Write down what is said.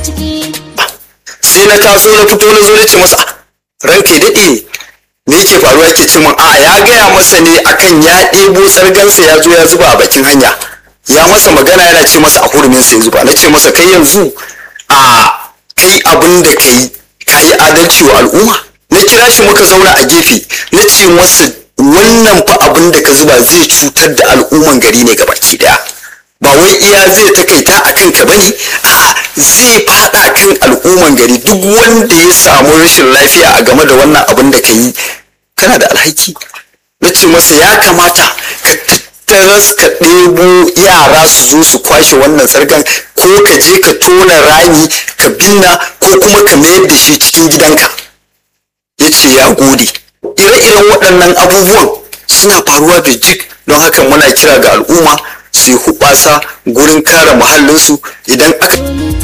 sai na taso na fito na zo na ce masa ranka daɗe me yake faruwa, yake ce min a ya gaya masa ne akan ya ɗebo sargansa ya zo ya zuba a bakin hanya, ya masa magana yana ce masa a huruminsa ya zuba. Na ce masa kai yanzu kai abin da ka yi adalci wa al'umma. Na kira shi muka zauna a gefe na ce masa wannan fa abin da ka zuba zai cutar da al'umman gari ne gabaki daya, ba wai iya zai takaita a kanka bane, zai fada kan al'umman gari. Duk wanda ya samu rashin lafiya a game da wannan abin da ka yi kana da alhaki. Na ce masa ya kamata ka tattaras ka ɗebo yara su zo su kwashe wannan sargan, ko ka je ka tona rami ka binna ko kuma ka mayar da shi cikin gidanka. Ya ce ya gode. Ire-iren waɗannan abubuwan suna faruwa birjik, don haka muna kira ga al'umma su yi huɓasa gurin kare muhallinsu. Idan aka